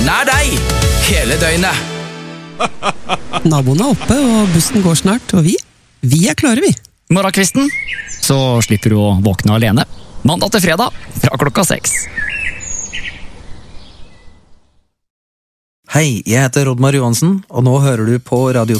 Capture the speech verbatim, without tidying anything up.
nær deg, hele døgnet. Naboen er oppe, og bussen går snart, og vi, vi er klare, vi. Morgenkvisten, så slipper du å våkne alene. Mandag til fredag, fra klokka seks. Hei, jeg heter Rodmar Johansen, og nå hører du på Radio